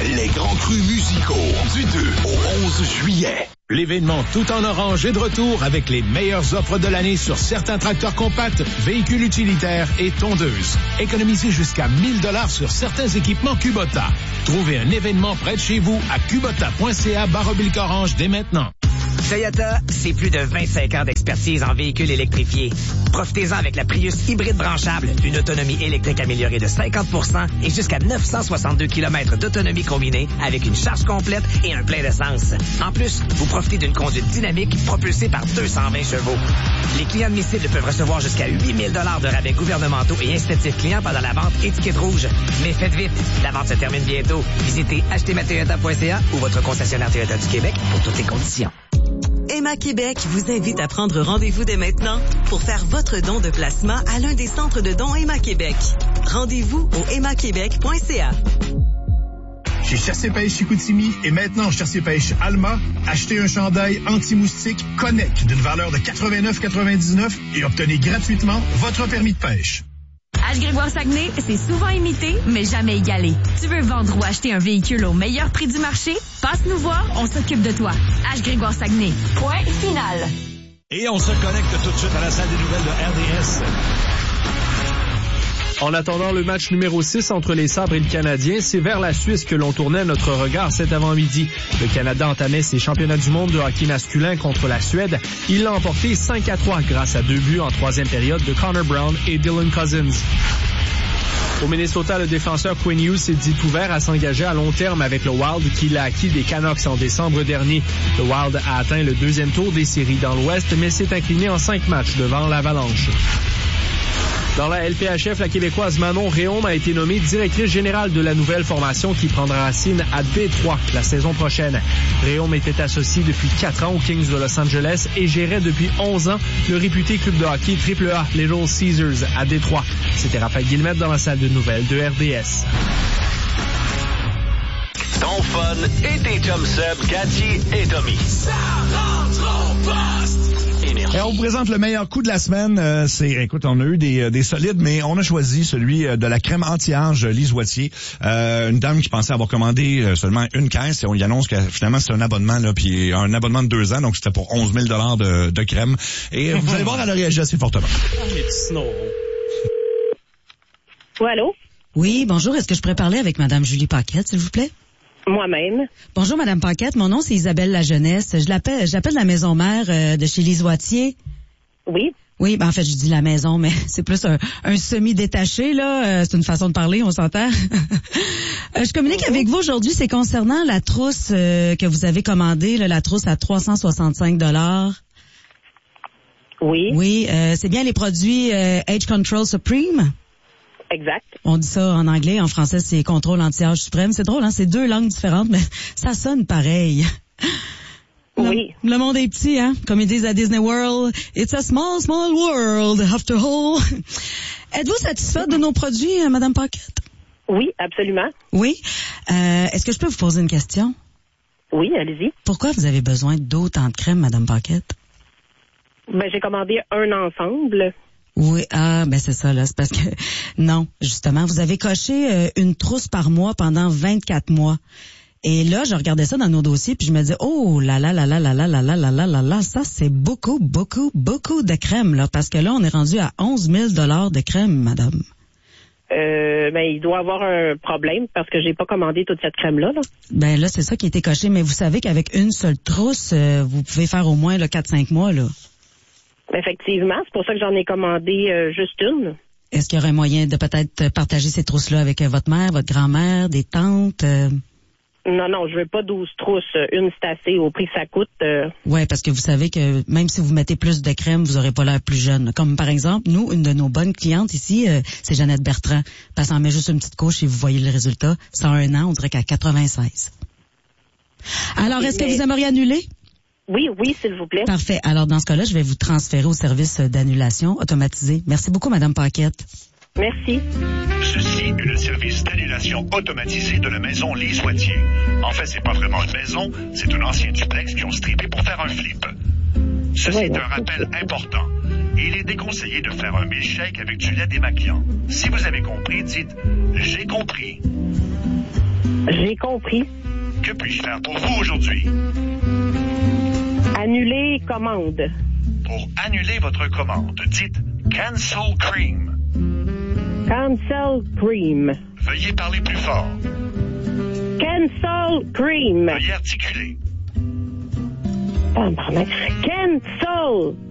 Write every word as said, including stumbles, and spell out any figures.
Les grands crus musicaux du deux au onze juillet. L'événement tout en orange est de retour avec les meilleures offres de l'année sur certains tracteurs compacts, véhicules utilitaires et tondeuses. Économisez jusqu'à mille dollars sur certains équipements Kubota. Trouvez un événement près de chez vous à kubota point c a barre oblique orange dès maintenant. Toyota, c'est plus de vingt-cinq ans d'expertise en véhicules électrifiés. Profitez-en avec la Prius hybride branchable, une autonomie électrique améliorée de cinquante pour cent et jusqu'à neuf cent soixante-deux kilomètres d'autonomie combinée avec une charge complète et un plein d'essence. En plus, vous profitez d'une conduite dynamique propulsée par deux cent vingt chevaux. Les clients admissibles peuvent recevoir jusqu'à huit mille dollars de rabais gouvernementaux et incitatifs clients pendant la vente étiquette rouge. Mais faites vite, la vente se termine bientôt. Visitez acheter ma toyota point c a ou votre concessionnaire Toyota du Québec pour toutes les conditions. Emma Québec vous invite à prendre rendez-vous dès maintenant pour faire votre don de placement à l'un des centres de dons Emma Québec. Rendez-vous au emma québec point c a. Chez Chassé Pêche Chicoutimi et maintenant Chassé Pêche Alma, achetez un chandail anti-moustique Connect d'une valeur de quatre-vingt-neuf quatre-vingt-dix-neuf et obtenez gratuitement votre permis de pêche. H-Grégoire-Saguenay, c'est souvent imité, mais jamais égalé. Tu veux vendre ou acheter un véhicule au meilleur prix du marché? Passe nous voir, on s'occupe de toi. H-Grégoire-Saguenay. Point final. Et on se connecte tout de suite à la salle des nouvelles de R D S. En attendant le match numéro six entre les Sabres et le Canadien, c'est vers la Suisse que l'on tournait notre regard cet avant-midi. Le Canada entamait ses championnats du monde de hockey masculin contre la Suède. Il l'a emporté cinq à trois grâce à deux buts en troisième période de Connor Brown et Dylan Cousins. Au Minnesota, le défenseur Quinn Hughes s'est dit ouvert à s'engager à long terme avec le Wild qu'il a acquis des Canucks en décembre dernier. Le Wild a atteint le deuxième tour des séries dans l'Ouest, mais s'est incliné en cinq matchs devant l'Avalanche. Dans la L P H F, la Québécoise Manon Réaume a été nommée directrice générale de la nouvelle formation qui prendra racine à Détroit la saison prochaine. Réaume était associée depuis quatre ans aux Kings de Los Angeles et gérait depuis onze ans le réputé club de hockey triple A Little Caesars à Détroit. C'était Raphaël Guillemette dans la salle de nouvelles de R D S. Ton fun et tes chums Seb, Cathy et Tommy. Ça rentre au poste! Et on vous présente le meilleur coup de la semaine. Euh, c'est, écoute, on a eu des, des solides, mais on a choisi celui de la crème anti-âge Lise Wattier. Euh, une dame qui pensait avoir commandé seulement une caisse et on lui annonce que finalement c'est un abonnement là, puis un abonnement de deux ans, donc c'était pour onze mille dollars de, de crème. Et vous allez voir, elle a réagi assez fortement. Oui, allô? Oui, bonjour. Est-ce que je pourrais parler avec Madame Julie Paquette, s'il vous plaît? Moi-même. Bonjour, Madame Paquette. Mon nom, c'est Isabelle Lajeunesse. Je l'appelle, j'appelle la maison mère euh, de chez Lise Wattier. Oui. Oui, ben en fait, je dis la maison, mais c'est plus un, un semi-détaché, là. Euh, c'est une façon de parler, on s'entend. euh, je communique mm-hmm. avec vous aujourd'hui, c'est concernant la trousse euh, que vous avez commandée, là, la trousse à trois cent soixante-cinq dollars. Oui. Oui, euh, c'est bien les produits euh, Age Control Supreme. Exact. On dit ça en anglais, en français, c'est contrôle anti-âge suprême. C'est drôle, hein? C'est deux langues différentes, mais ça sonne pareil. Oui. Le, le monde est petit, hein? Comme ils disent à Disney World, it's a small, small world, after all. Êtes-vous satisfaite de nos produits, euh, Madame Paquette? Oui, absolument. Oui. Euh, est-ce que je peux vous poser une question? Oui, allez-y. Pourquoi vous avez besoin d'autant de crème, Madame Paquette? Ben, j'ai commandé un ensemble. Oui, ah, ben c'est ça, là. C'est parce que, non, justement, vous avez coché euh, une trousse par mois pendant vingt-quatre mois. Et là, je regardais ça dans nos dossiers, puis je me disais, oh là là là là là là là là là là là là, ça, c'est beaucoup, beaucoup, beaucoup de crème, là. Parce que là, on est rendu à onze mille dollars de crème, madame. Euh, ben, il doit avoir un problème parce que j'ai pas commandé toute cette crème-là, là. Ben là, c'est ça qui a été coché. Mais vous savez qu'avec une seule trousse, euh, vous pouvez faire au moins quatre cinq mois, là. Effectivement, c'est pour ça que j'en ai commandé euh, juste une. Est-ce qu'il y aurait moyen de peut-être partager ces trousses-là avec euh, votre mère, votre grand-mère, des tantes? Euh... Non, non, je veux pas douze trousses. Une, c'est assez au prix que ça coûte. Euh... Oui, parce que vous savez que même si vous mettez plus de crème, vous aurez pas l'air plus jeune. Comme par exemple, nous, une de nos bonnes clientes ici, euh, c'est Jeannette Bertrand. Elle s'en met juste une petite couche et vous voyez le résultat. Ça a un an, on dirait qu'à quatre-vingt-seize. Alors, est-ce Mais... que vous aimeriez annuler? Oui, oui, s'il vous plaît. Parfait. Alors, dans ce cas-là, je vais vous transférer au service d'annulation automatisé. Merci beaucoup, Madame Paquette. Merci. Ceci est le service d'annulation automatisé de la maison Lise Wattier. En fait, c'est pas vraiment une maison, c'est un ancien duplex qui ont strippé pour faire un flip. Ceci est un rappel important. Il est déconseillé de faire un milkshake avec du lait démaquillant. Si vous avez compris, dites « J'ai compris ». J'ai compris. Que puis-je faire pour vous aujourd'hui? Annuler commande. Pour annuler votre commande, dites Cancel Cream. Cancel Cream. Veuillez parler plus fort. Cancel Cream. Veuillez articuler. Oh, pardon. Cancel